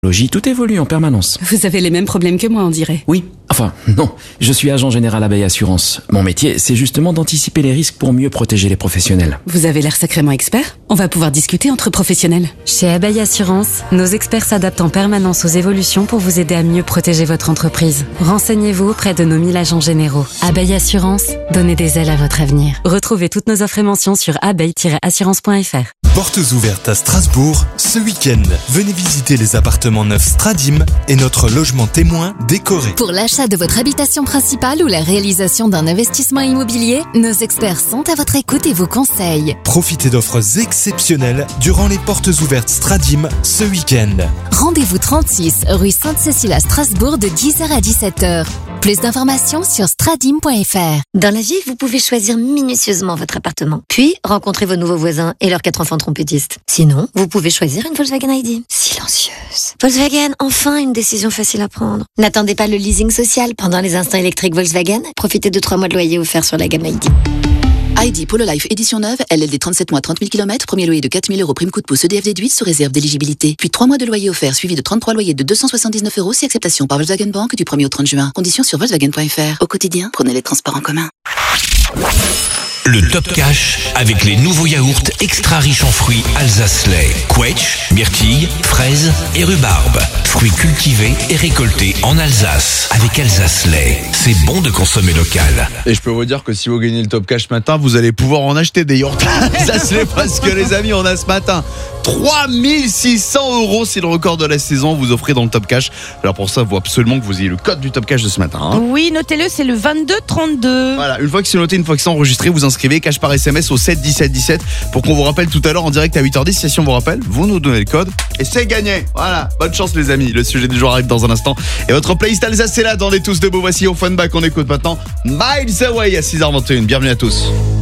Tout évolue en permanence. Vous avez les mêmes problèmes que moi, on dirait. Oui, enfin, non. Je suis agent général Abeille Assurance. Mon métier, c'est justement d'anticiper les risques pour mieux protéger les professionnels. Vous avez l'air sacrément expert. On va pouvoir discuter entre professionnels. Chez Abeille Assurance, nos experts s'adaptent en permanence aux évolutions pour vous aider à mieux protéger votre entreprise. Renseignez-vous auprès de nos 1000 agents généraux. Abeille Assurance, donnez des ailes à votre avenir. Retrouvez toutes nos offres et mentions sur abeille-assurance.fr. Portes ouvertes à Strasbourg ce week-end. Venez visiter les appartements neufs Stradim et notre logement témoin décoré. Pour l'achat de votre habitation principale ou la réalisation d'un investissement immobilier, nos experts sont à votre écoute et vous conseillent. Profitez d'offres exceptionnelles durant les portes ouvertes Stradim ce week-end. Rendez-vous 36 rue Sainte-Cécile à Strasbourg de 10h à 17h. Plus d'informations sur stradim.fr. Dans la vie, vous pouvez choisir minutieusement votre appartement, puis rencontrer vos nouveaux voisins et leurs 4 enfants trompettistes. Sinon, vous pouvez choisir une Volkswagen ID. Silencieuse. Volkswagen, enfin une décision facile à prendre. N'attendez pas le leasing social pendant les instants électriques Volkswagen. Profitez de 3 mois de loyer offerts sur la gamme ID. ID Polo Life édition neuve, LLD 37 mois 30 000 km, premier loyer de 4 000 €, prime coup de pouce EDF déduit sous réserve d'éligibilité. Puis 3 mois de loyer offert suivi de 33 loyers de 279 € si acceptation par Volkswagen Bank du 1er au 30 juin. Conditions sur Volkswagen.fr. Au quotidien, prenez les transports en commun. Le Top Cash avec les nouveaux yaourts extra riches en fruits Alsace-Lait, Quetch, myrtille, fraises et rhubarbe. Fruits cultivés et récoltés en Alsace avec Alsace-Lait. C'est bon de consommer local. Et je peux vous dire que si vous gagnez le Top Cash ce matin, vous allez pouvoir en acheter des yaourts Alsace-Lait parce que les amis, on a ce matin 3600 €, c'est le record de la saison, vous offrez dans le Top Cash. Alors pour ça, il faut absolument que vous ayez le code du Top Cash de ce matin. Hein. Oui, notez-le, c'est le 2232. Voilà, une fois que c'est noté, une fois que c'est enregistré, vous inscrivez cash par SMS au 7 17 17 pour qu'on vous rappelle tout à l'heure en direct à 8h10. Si on vous rappelle, vous nous donnez le code et c'est gagné. Voilà, bonne chance les amis. Le sujet du jour arrive dans un instant. Et votre playlist Alsace est là dans les tous debout. Voici au Funback, on écoute maintenant Miles Away à 6h21. Bienvenue à tous.